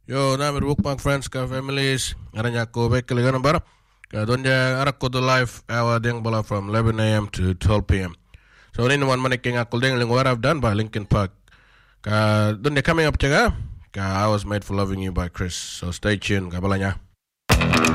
Yo, namir bookmark friends ka families. Aranya ko bekele gana bara. Ka donja arak ko to live hour deng bala from 11 a.m. to 12 p.m. So in one money king akul deng ling what I've done by Linkin Park. Ka donja coming up chaga. Ka I was made for loving you by Chris. So stay tuned. Kabalanya.